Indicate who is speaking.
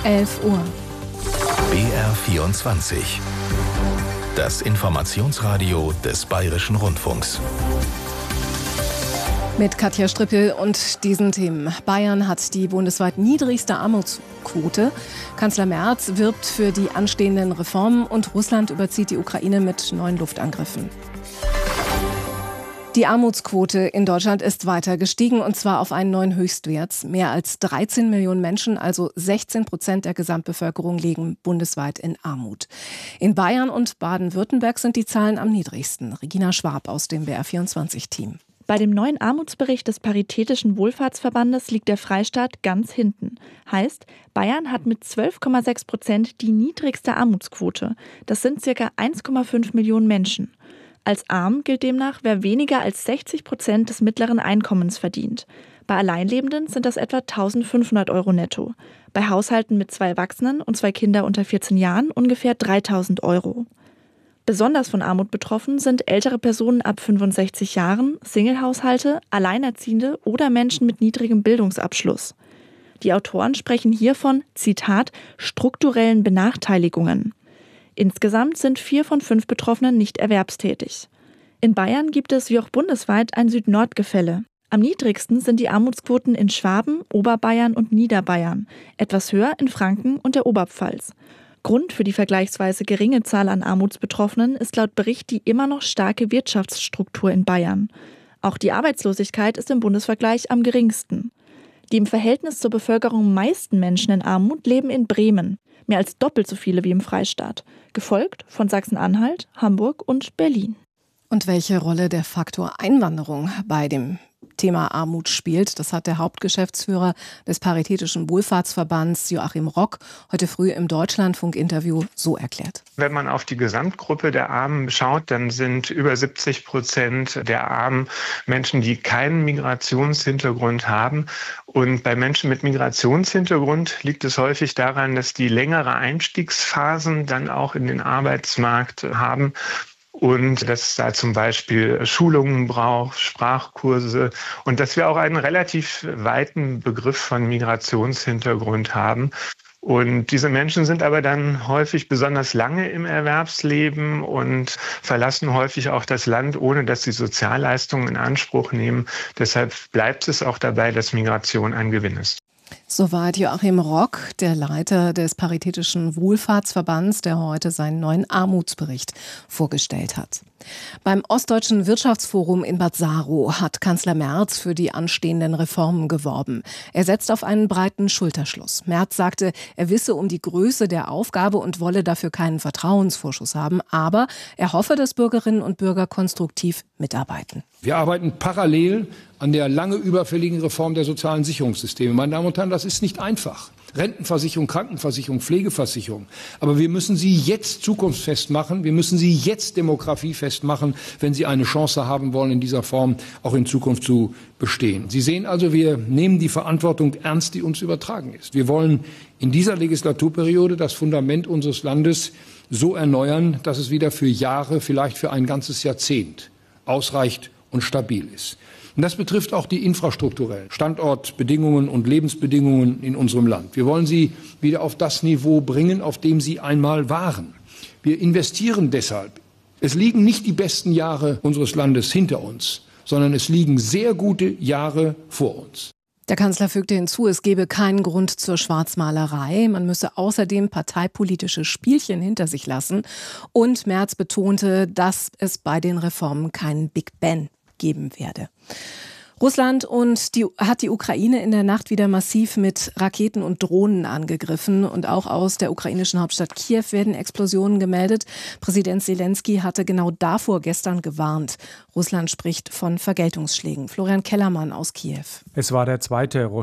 Speaker 1: 11 Uhr.
Speaker 2: BR24. Das Informationsradio des Bayerischen Rundfunks.
Speaker 1: Mit Katja Strippel und diesen Themen. Bayern hat die bundesweit niedrigste Armutsquote. Kanzler Merz wirbt für die anstehenden Reformen und Russland überzieht die Ukraine mit neuen Luftangriffen. Die Armutsquote in Deutschland ist weiter gestiegen, und zwar auf einen neuen Höchstwert. Mehr als 13 Millionen Menschen, also 16% der Gesamtbevölkerung, leben bundesweit in Armut. In Bayern und Baden-Württemberg sind die Zahlen am niedrigsten. Regina Schwab aus dem BR24-Team.
Speaker 3: Bei dem neuen Armutsbericht des Paritätischen Wohlfahrtsverbandes liegt der Freistaat ganz hinten. Heißt, Bayern hat mit 12,6% die niedrigste Armutsquote. Das sind ca. 1,5 Millionen Menschen. Als arm gilt demnach, wer weniger als 60% des mittleren Einkommens verdient. Bei Alleinlebenden sind das etwa 1.500 € netto. Bei Haushalten mit 2 Erwachsenen und 2 Kindern unter 14 Jahren ungefähr 3.000 €. Besonders von Armut betroffen sind ältere Personen ab 65 Jahren, Singlehaushalte, Alleinerziehende oder Menschen mit niedrigem Bildungsabschluss. Die Autoren sprechen hier von, Zitat, strukturellen Benachteiligungen. Insgesamt sind 4 von 5 Betroffenen nicht erwerbstätig. In Bayern gibt es wie auch bundesweit ein Süd-Nord-Gefälle. Am niedrigsten sind die Armutsquoten in Schwaben, Oberbayern und Niederbayern, etwas höher in Franken und der Oberpfalz. Grund für die vergleichsweise geringe Zahl an Armutsbetroffenen ist laut Bericht die immer noch starke Wirtschaftsstruktur in Bayern. Auch die Arbeitslosigkeit ist im Bundesvergleich am geringsten. Die im Verhältnis zur Bevölkerung meisten Menschen in Armut leben in Bremen, mehr als doppelt so viele wie im Freistaat, gefolgt von Sachsen-Anhalt, Hamburg und Berlin.
Speaker 1: Und welche Rolle der Faktor Einwanderung bei dem Thema Armut spielt, das hat der Hauptgeschäftsführer des Paritätischen Wohlfahrtsverbands Joachim Rock heute früh im Deutschlandfunk-Interview so erklärt.
Speaker 4: Wenn man auf die Gesamtgruppe der Armen schaut, dann sind über 70% der Armen Menschen, die keinen Migrationshintergrund haben. Und bei Menschen mit Migrationshintergrund liegt es häufig daran, dass die längere Einstiegsphasen dann auch in den Arbeitsmarkt haben. Und dass es da zum Beispiel Schulungen braucht, Sprachkurse und dass wir auch einen relativ weiten Begriff von Migrationshintergrund haben. Und diese Menschen sind aber dann häufig besonders lange im Erwerbsleben und verlassen häufig auch das Land, ohne dass sie Sozialleistungen in Anspruch nehmen. Deshalb bleibt es auch dabei, dass Migration ein Gewinn ist.
Speaker 1: Soweit Joachim Rock, der Leiter des Paritätischen Wohlfahrtsverbands, der heute seinen neuen Armutsbericht vorgestellt hat. Beim Ostdeutschen Wirtschaftsforum in Bad Saro hat Kanzler Merz für die anstehenden Reformen geworben. Er setzt auf einen breiten Schulterschluss. Merz sagte, er wisse um die Größe der Aufgabe und wolle dafür keinen Vertrauensvorschuss haben. Aber er hoffe, dass Bürgerinnen und Bürger konstruktiv mitarbeiten.
Speaker 5: Wir arbeiten parallel an der lange überfälligen Reform der sozialen Sicherungssysteme. Meine Damen und Herren, das ist nicht einfach. Rentenversicherung, Krankenversicherung, Pflegeversicherung. Aber wir müssen sie jetzt zukunftsfest machen. Wir müssen sie jetzt demografiefest machen, wenn sie eine Chance haben wollen, in dieser Form auch in Zukunft zu bestehen. Sie sehen also, wir nehmen die Verantwortung ernst, die uns übertragen ist. Wir wollen in dieser Legislaturperiode das Fundament unseres Landes so erneuern, dass es wieder für Jahre, vielleicht für ein ganzes Jahrzehnt ausreicht und stabil ist. Und das betrifft auch die infrastrukturellen Standortbedingungen und Lebensbedingungen in unserem Land. Wir wollen sie wieder auf das Niveau bringen, auf dem sie einmal waren. Wir investieren deshalb. Es liegen nicht die besten Jahre unseres Landes hinter uns, sondern es liegen sehr gute Jahre vor uns.
Speaker 1: Der Kanzler fügte hinzu, es gebe keinen Grund zur Schwarzmalerei. Man müsse außerdem parteipolitische Spielchen hinter sich lassen. Und Merz betonte, dass es bei den Reformen keinen Big Bang geben werde. Russland hat die Ukraine in der Nacht wieder massiv mit Raketen und Drohnen angegriffen. Und auch aus der ukrainischen Hauptstadt Kiew werden Explosionen gemeldet. Präsident Selenskyj hatte genau davor gestern gewarnt. Russland spricht von Vergeltungsschlägen. Florian Kellermann aus Kiew.
Speaker 6: Es war der zweite